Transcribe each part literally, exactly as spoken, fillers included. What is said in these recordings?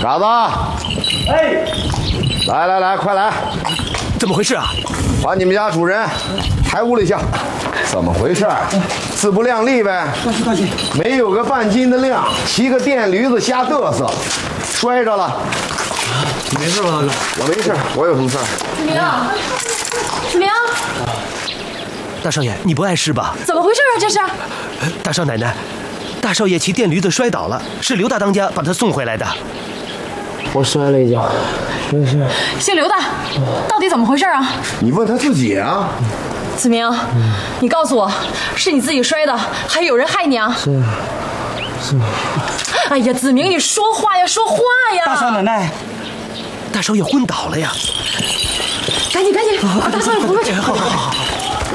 嘎子， 哎， 来来来，快来！ 怎么回事啊？ 把你们家主人抬屋里去。怎么回事？自不量力呗。 大师大姐， 没有个半斤的量，骑个电驴子瞎嘚瑟，摔着了。 你没事吧，大哥？ 我没事，我有什么事儿？ 子明，子明， 大少爷，你不碍事吧？ 怎么回事啊？这是？ 大少奶奶，大少爷骑电驴子摔倒了，是刘大当家把他送回来的。 我摔了一跤，没事。 姓刘的，到底怎么回事啊？ 你问他自己啊。 子明，你告诉我，是你自己摔的，还有人害你啊？ 是，是。 哎呀，子明，你说话呀，说话呀！ 大少奶奶， 大少爷昏倒了呀！ 赶紧赶紧，把大少爷扶过去。 好好好好。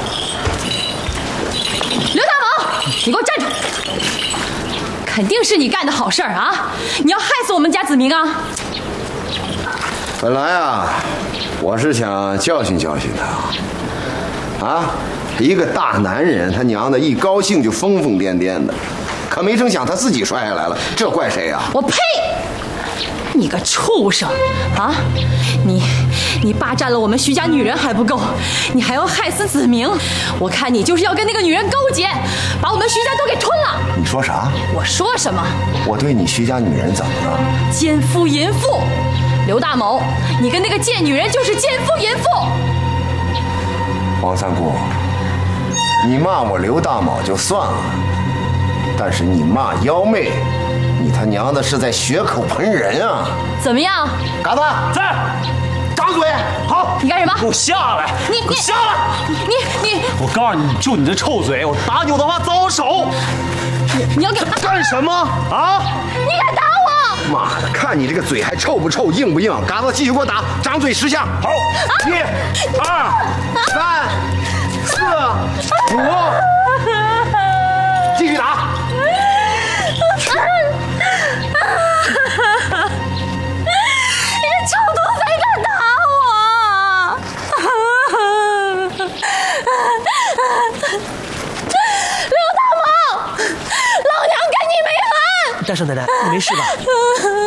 刘大猛，你给我站住！肯定是你干的好事儿啊！你要害死我们家子明啊！ 本来啊，我是想教训教训他。啊，一个大男人，他娘的一高兴就疯疯癫癫的，可没成想他自己摔下来了，这怪谁呀？ 我呸！你个畜生啊！你你霸占了我们徐家女人还不够，你还要害死子明！我看你就是要跟那个女人勾结，把我们徐家都给吞了！ 你说啥？ 我说什么？ 我对你徐家女人怎么了？ 奸夫淫妇！刘大某，你跟那个贱女人就是奸夫淫妇！ 王三姑，你骂我刘大卯就算了，但是你骂幺妹，你他娘的是在血口喷人啊！ 怎么样？ 嘎子在，张嘴！好， 你干什么？ 给我下来！ 你你下来！ 你你， 我告诉你，就你这臭嘴，我打你我他妈遭手！ 你要给干什么啊？ 你敢打我？ 妈的，看你这个嘴还臭不臭，硬不硬？嘎子继续给我打，张嘴十下。好，一、二、三、四、五，继续打。 你个臭土匪敢打我！刘大猛，老娘跟你没完！ 大少奶奶，你没事吧？